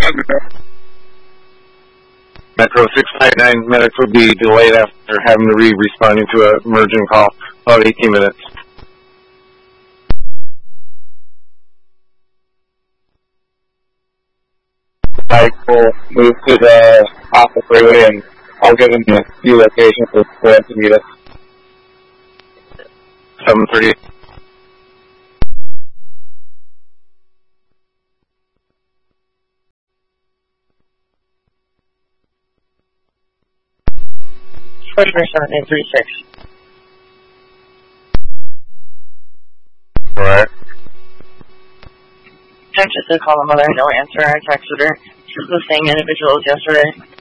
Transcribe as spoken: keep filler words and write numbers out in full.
Metro six five nine, medics would be delayed after having to re-responding to an emergent call, about eighteen minutes. I will move to the off the freeway and I'll give them a few locations for them to meet us. seven thirty. Commissioner seventeen three six. Alright. Texas did call the mother, no answer. I texted her. She's the same individual as yesterday.